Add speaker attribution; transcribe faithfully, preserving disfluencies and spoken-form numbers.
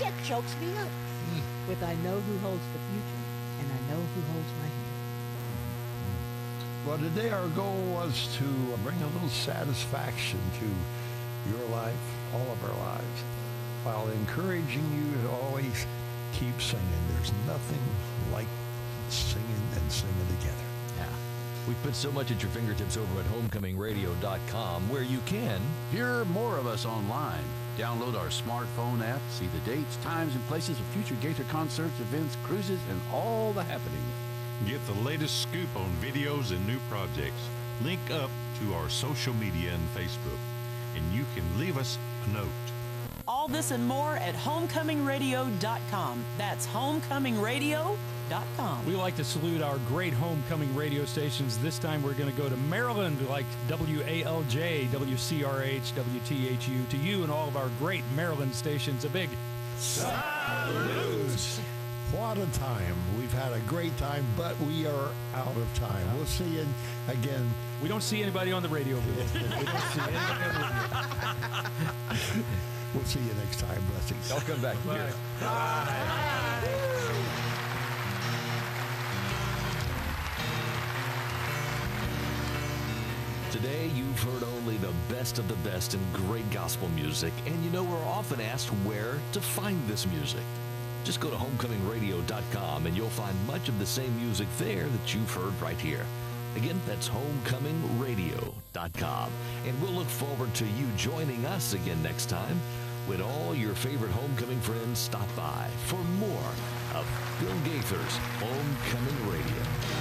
Speaker 1: it chokes me up.
Speaker 2: With I know who holds the future, and I know who holds my hand.
Speaker 3: Well, today our goal was to bring a little satisfaction to your life, all of our lives, while encouraging you to always keep singing. There's nothing like singing and singing together.
Speaker 4: Yeah. We put so much at your fingertips over at homecoming radio dot com, where you can
Speaker 5: hear more of us online. Download our smartphone app, see the dates, times, and places of future Gaither concerts, events, cruises, and all the happenings.
Speaker 6: Get the latest scoop on videos and new projects. Link up to our social media and Facebook, and you can leave us a note.
Speaker 7: All this and more at homecoming radio dot com. That's homecoming radio dot com.
Speaker 8: We like to salute our great homecoming radio stations. This time we're going to go to Maryland, like W A L J, W C R H, W T H U. To you and all of our great Maryland stations, a big
Speaker 3: salute. What a time. We've had a great time, but we are out of time. We'll see you again.
Speaker 8: We don't see anybody on the radio, Bill. We don't see anybody on the radio.
Speaker 3: We'll see you next time. Blessings.
Speaker 4: I'll come back.
Speaker 8: Bye.
Speaker 4: Here.
Speaker 8: Bye.
Speaker 4: Today, you've heard only the best of the best in great gospel music, and you know we're often asked where to find this music. Just go to homecoming radio dot com and you'll find much of the same music there that you've heard right here. Again, that's homecoming radio dot com. And we'll look forward to you joining us again next time when all your favorite homecoming friends stop by for more of Bill Gaither's Homecoming Radio.